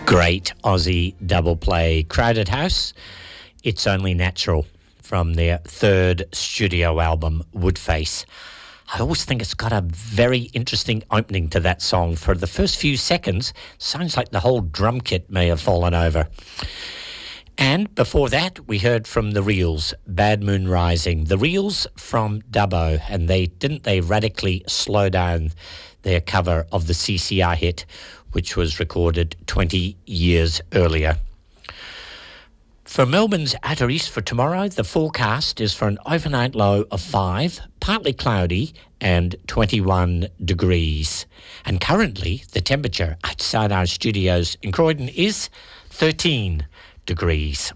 Great Aussie double play. Crowded House, It's Only Natural, from their third studio album, Woodface. I always think it's got a very interesting opening to that song. For the first few seconds, sounds like the whole drum kit may have fallen over. And before that, we heard from The Reels, Bad Moon Rising. The Reels from Dubbo, and they radically slow down their cover of the CCR hit, which was recorded 20 years earlier. For Melbourne's outer east for tomorrow, the forecast is for an overnight low of 5, partly cloudy, and 21 degrees. And currently, the temperature outside our studios in Croydon is 13 degrees.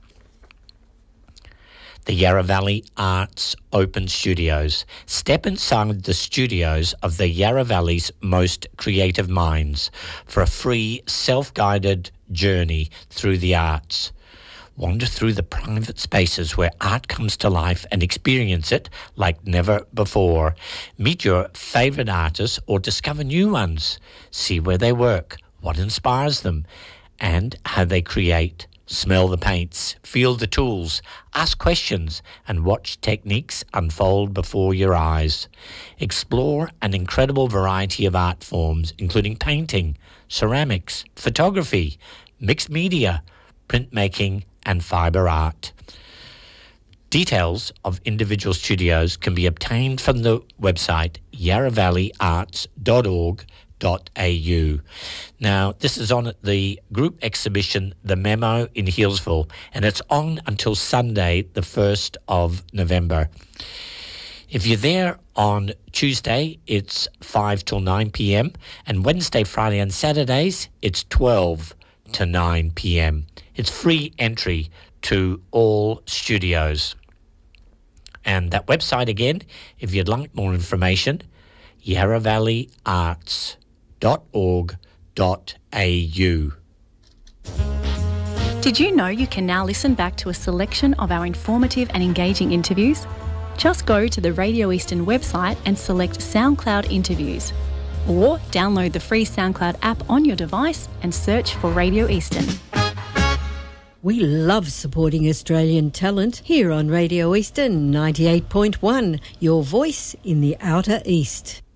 The Yarra Valley Arts Open Studios. Step inside the studios of the Yarra Valley's most creative minds for a free, self-guided journey through the arts. Wander through the private spaces where art comes to life and experience it like never before. Meet your favourite artists or discover new ones. See where they work, what inspires them, and how they create. Smell the paints, feel the tools, ask questions, and watch techniques unfold before your eyes. Explore an incredible variety of art forms, including painting, ceramics, photography, mixed media, printmaking, and fibre art. Details of individual studios can be obtained from the website yarravalleyarts.org.au. Now, this is on at the group exhibition The Memo in Healesville, and it's on until Sunday, the 1st of November. If you're there on Tuesday, it's 5 till 9 p.m, and Wednesday, Friday and Saturdays, it's 12 to 9 p.m. It's free entry to all studios. And that website again, if you'd like more information, yarravalleyarts.org.au. Did you know you can now listen back to a selection of our informative and engaging interviews? Just go to the Radio Eastern website and select SoundCloud Interviews. Or download the free SoundCloud app on your device and search for Radio Eastern. We love supporting Australian talent here on Radio Eastern 98.1, your voice in the Outer East.